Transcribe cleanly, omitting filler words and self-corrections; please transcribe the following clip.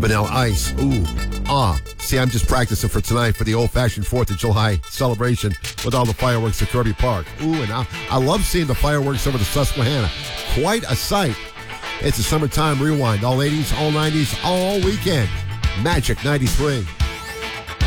Vanilla Ice. Ooh. See, I'm just practicing for tonight for the old-fashioned 4th of July celebration with all the fireworks at Kirby Park. Ooh, and I love seeing the fireworks over the Susquehanna. Quite a sight. It's a summertime rewind. All 80s, all 90s, all weekend. Magic 93.